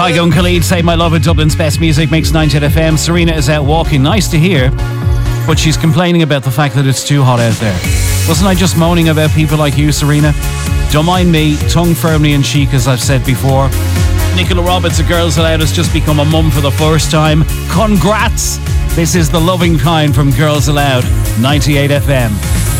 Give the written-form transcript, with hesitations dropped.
Kygo and Khalid say my love of Dublin's best music makes 98 FM. Serena is out walking. Nice to hear. But she's complaining about the fact that it's too hot out there. Wasn't I just moaning about people like you, Serena? Don't mind me. Tongue firmly in cheek, as I've said before. Nicola Roberts of Girls Aloud has just become a mum for the first time. Congrats! This is The Loving Kind from Girls Aloud, 98 FM.